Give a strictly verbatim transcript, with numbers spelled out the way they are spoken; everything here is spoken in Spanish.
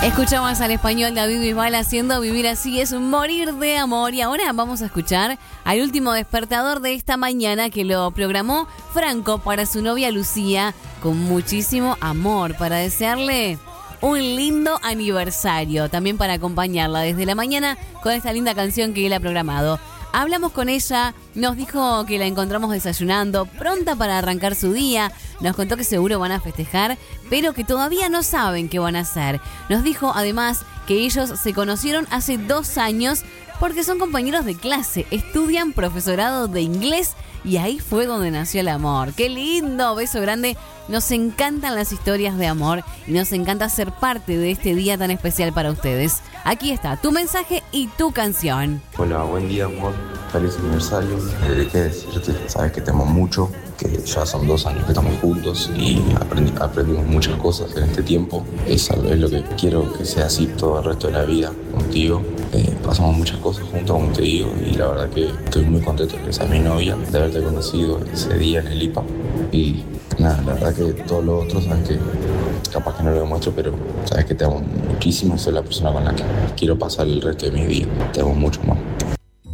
Escuchamos al español David Bisbal haciendo Vivir Así es morir de amor. Y ahora vamos a escuchar al último despertador de esta mañana, que lo programó Franco para su novia Lucía, con muchísimo amor, para desearle un lindo aniversario, también para acompañarla desde la mañana con esta linda canción que él ha programado. Hablamos con ella, nos dijo que la encontramos desayunando, pronta para arrancar su día. Nos contó que seguro van a festejar, pero que todavía no saben qué van a hacer. Nos dijo además que ellos se conocieron hace dos años porque son compañeros de clase, estudian profesorado de inglés y ahí fue donde nació el amor. ¡Qué lindo! Beso grande. Nos encantan las historias de amor y nos encanta ser parte de este día tan especial para ustedes. Aquí está tu mensaje y tu canción. Hola, buen día, amor. Feliz aniversario. Eh, ¿Qué decirte? Sabes que te amo mucho, que ya son dos años que estamos juntos y aprendi- aprendimos muchas cosas en este tiempo. Es, es lo que quiero que sea así todo el resto de la vida contigo. Eh, pasamos muchas cosas juntos, como te digo, y la verdad que estoy muy contento de que seas mi novia, de haberte conocido ese día en el I P A. Y nada, la verdad que todos los otros saben que capaz que no lo demuestro, pero sabes que te amo muchísimo y soy la persona con la que quiero pasar el resto de mi vida. Te amo mucho, amor.